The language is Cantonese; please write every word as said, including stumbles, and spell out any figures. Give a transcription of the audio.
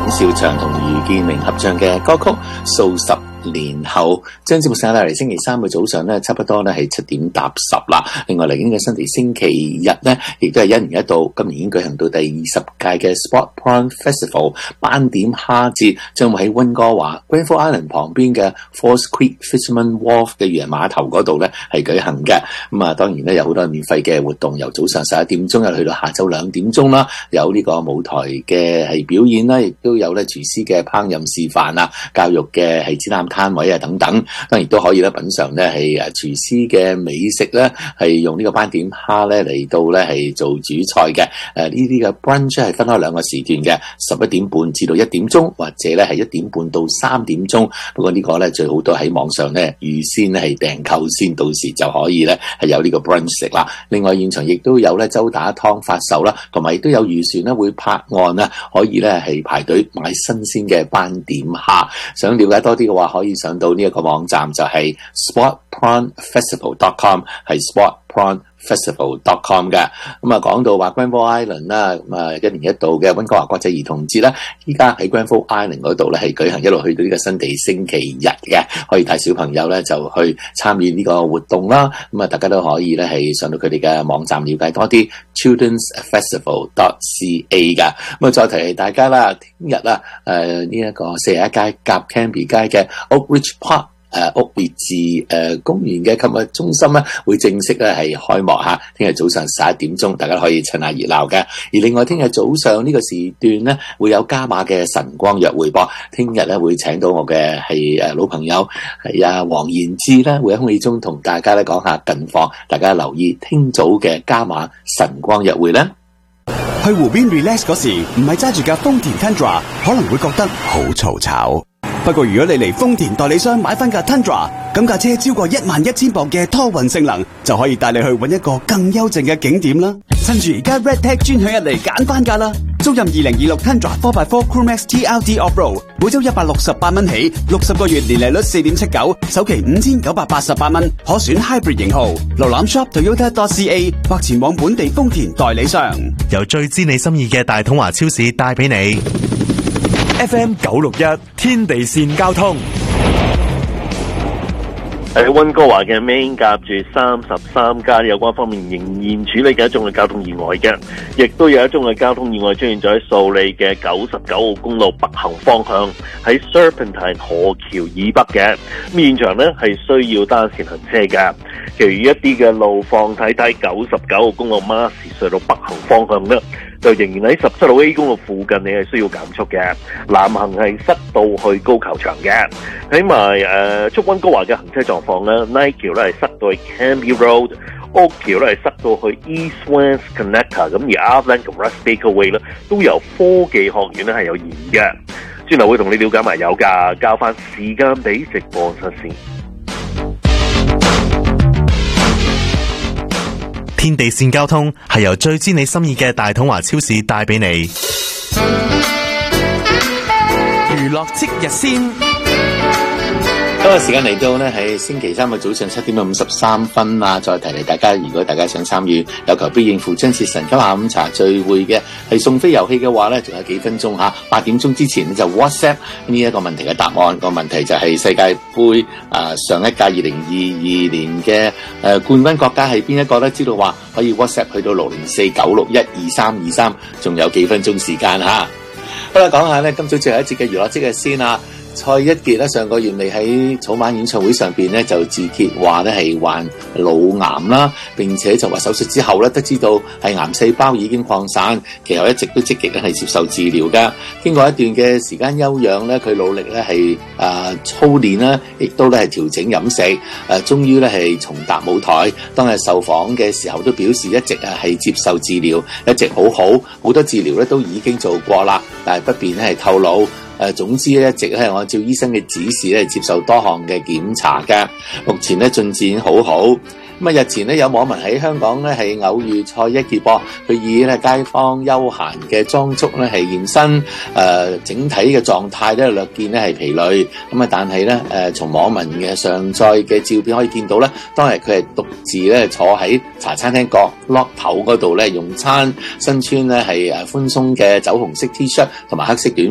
少祥同余建明合唱嘅歌曲《數十年後》。將節目上帶嚟星期三嘅早上咧，差不多咧係七點搭十啦。另外嚟緊嘅新地星期日咧，亦都係一年一度，今年已經舉行到第二十屆嘅 Spot Prawn Festival 斑點蝦節，將會喺溫哥華 Grenfell Island 旁邊嘅 False Creek Fisherman Wharf 嘅漁人碼頭嗰度咧係舉行嘅。咁啊，當然咧有好多免費嘅活動，由早上十一點鐘一去到下晝兩點鐘啦，有呢個舞台嘅係表演啦，亦都有咧廚師嘅烹飪示範啊，教育嘅係展覽攤位啊等等。當然都可以咧品嘗咧係誒廚師嘅美食咧，係用呢個斑點蝦咧嚟到咧係做主菜嘅。誒呢啲嘅 brunch 係分開兩個時段嘅，十一點半至到一點鐘，或者咧係一點半到三點鐘。不過呢個咧最好都喺網上咧預先咧係訂購先，到時就可以咧係有呢個 brunch 食啦。另外現場亦都有咧周打湯發售啦，同埋亦都有漁船咧會泊岸啊，可以咧係排隊買新鮮嘅斑點蝦。想了解多啲嘅話，可以上到呢一個網站，就係 spot prawn festival dot com， 係 spot prawn festival dot com 嘅。咁啊，講到話 Grenfell Island 啦，咁啊一年一度嘅溫哥華國際兒童節啦，依家喺 Grenfell Island 嗰度咧係舉行，一路去到呢個新地星期日嘅，可以帶小朋友咧就去參與呢個活動啦。咁啊，大家都可以咧係上到佢哋嘅網站了解多啲 children's festival dot c a 噶。咁啊，再提大家啦，聽日啊誒呢一個四十一街夾 Cambie 街嘅 Oakridge Park誒屋列治誒公園嘅購物中心咧，會正式咧係開幕嚇。聽日早上十一點鐘，大家可以趁下熱鬧嘅。而另外聽日早上呢個時段咧，會有加碼嘅晨光約會噃。聽日咧會請到我嘅係誒老朋友係啊黃延志咧，會喺空氣中同大家咧講下近況。大家留意聽早嘅加碼晨光約會咧。 去湖邊 relax 嗰時，唔係揸住架豐田 Tundra， 可能會覺得好嘈吵。不過如果你嚟豐田代理商買翻架 Tundra， 咁架車超過一萬一千磅嘅拖運性能，就可以帶你去搵一個更幽靜嘅景點啦。趁住而家 RedTag 專享日嚟揀翻架啦！租任二零二六 Tundra four by four Crewmax T L D Off-Road， 每周一百六十八蚊起，六十個月年利率四點七九，首期五千九百八十八蚊，可選 Hybrid 型號。瀏覽 shop toyota dot c a 或前往本地豐田代理商。 由最知你心意嘅大統華超市帶俾你。 F M 九六一天地線交通。 喺溫哥華嘅 Main 夾住三十三街有關方面仍然處理緊一宗嘅交通意外嘅，亦都有一宗嘅交通意外出現咗喺素利嘅九十九號公路北行方向，喺 Serpentine 河橋以北嘅。咁現場呢係需要單線行車嘅，其餘一啲嘅路況睇睇九十九號公路馬士隧道北行方向呢，就仍然喺十七號 A 公路附近，你係需要減速嘅。南行係塞到去高球場嘅。睇埋誒出溫哥華嘅行車狀況咧 ，Knight 橋咧係塞到去 Cambie Road， Oak 橋咧係塞到去 East West Connector， 咁而 Upland 同 Westbaker Way 咧都由科技學院咧係有延嘅。轉頭會同你了解埋有價，交翻時間俾直播室先。 天地線交通係由最知你心意嘅大統華超市帶俾你。 娛樂即日先。 今日時間嚟到呢係星期三嘅早上七點五十三分啊！再提嚟大家，如果大家想參與有求必應父親節神級下午茶聚會嘅係送飛遊戲嘅話呢，仲有幾分鐘嚇，八點鐘之前就 WhatsApp 呢一個問題嘅答案。個問題就係世界盃啊、呃、上一屆二零二二年嘅誒、呃、冠軍國家係邊一個呢？知道話可以 WhatsApp 去到六零四九六一二三二三，仲有幾分鐘時間嚇。好啦，講下呢今早最後一節嘅娛樂即日先啊！蔡一傑咧上個月尾喺草蜢演唱會上邊咧就自揭話咧係患腦癌啦，並且就話手術之後咧得知道係癌細胞已經擴散，其後一直都積極咧係接受治療噶。經過一段嘅時間休養咧，佢努力咧係誒操練啦，亦都咧係調整飲食，誒、呃、終於咧係重踏舞台。當日受訪嘅時候都表示一直啊係接受治療，一直好好，好多治療咧都已經做過啦，但係不便咧係透露。誒總之咧，一直係按照醫生嘅指示咧，接受多項嘅檢查嘅。目前咧進展好好。咁啊，日前咧有網民喺香港咧係偶遇蔡一傑噃，佢以咧街坊休閒嘅裝束咧係現身，誒、呃、整體嘅狀態咧略見咧係疲累。咁啊，但係咧誒從網民嘅上載嘅照片可以見到咧，當日佢係獨自咧坐喺茶餐廳角落頭嗰度咧用餐，身穿咧係誒寬鬆嘅酒紅色 T 恤同埋黑色短